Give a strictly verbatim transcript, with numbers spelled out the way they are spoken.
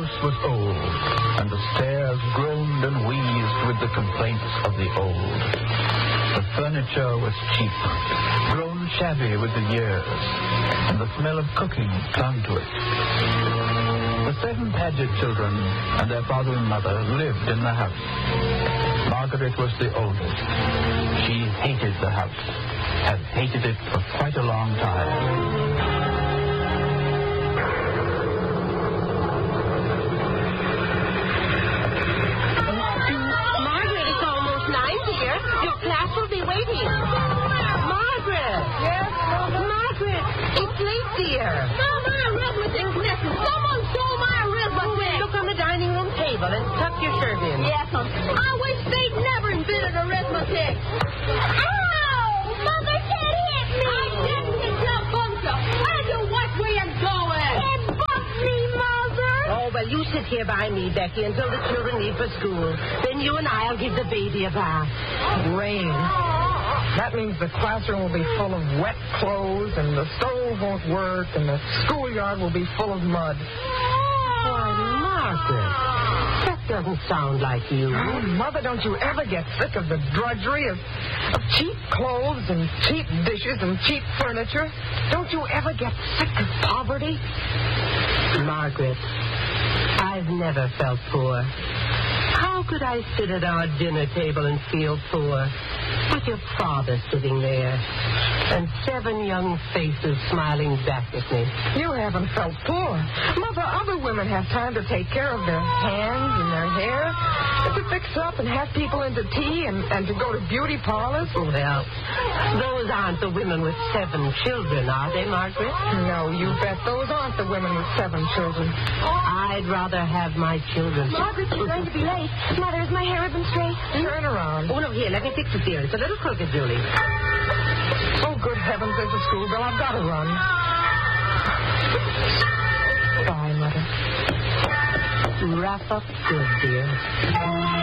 house was old, and the stairs groaned and wheezed with the complaints of the old. The furniture was cheap, grown shabby with the years, and the smell of cooking clung to it. The seven Paget children and their father and mother lived in the house. Margaret was the oldest. She hated the house, had hated it for quite a long time. Class will be waiting. Margaret! Yes, Mama? Margaret, it's late, dear. Mama, arithmetic lesson. Someone stole my arithmetic. Look on the dining room table and tuck your shirt in. Yes, Mom. I wish they'd never invented arithmetic. Ow! Mother said hit me. I didn't hit your bunker. I do watch where you're going. It bumped me, Mother. Oh, well, you sit here by me, Becky, until the children leave for school. Then you and I'll give the baby a bath. Rain. That means the classroom will be full of wet clothes, and the stove won't work, and the schoolyard will be full of mud. Why, Margaret, that doesn't sound like you. Oh, Mother, don't you ever get sick of the drudgery of, of cheap clothes and cheap dishes and cheap furniture? Don't you ever get sick of poverty? Margaret, I've never felt poor. How could I sit at our dinner table and feel poor? With your father sitting there and seven young faces smiling back at me. You haven't felt poor. Mother, other women have time to take care of their hands and their hair, and to fix up and have people into tea and, and to go to beauty parlors. Well, those aren't the women with seven children, are they, Margaret? No, you bet those aren't the women with seven children. I'd rather have my children. Margaret, you're going to be late. Mother, is my hair ribbon straight? Turn around. Oh, no, here, let me fix it, dear. It's a little crooked, Julie. Oh, good heavens, there's a school bell. I've got to run. Bye, Mother. Wrap up good, dear.